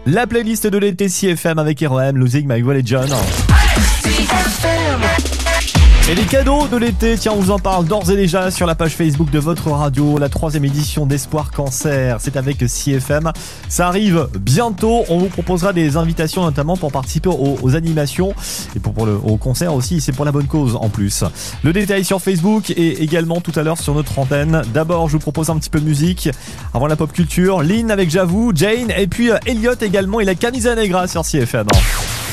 La playlist de l'été CFM avec REM, Losing My Religion. Et les cadeaux de l'été, tiens, on vous en parle d'ores et déjà sur la page Facebook de votre radio. La 3e édition d'Espoir Cancer, c'est avec CFM. Ça arrive bientôt. On vous proposera des invitations notamment pour participer aux animations et au concert aussi. C'est pour la bonne cause en plus. Le détail sur Facebook et également tout à l'heure sur notre antenne. D'abord, je vous propose un petit peu de musique avant la pop culture. Lynn avec J'avoue, Jane et puis Elliot également et la Camisa Negra sur CFM.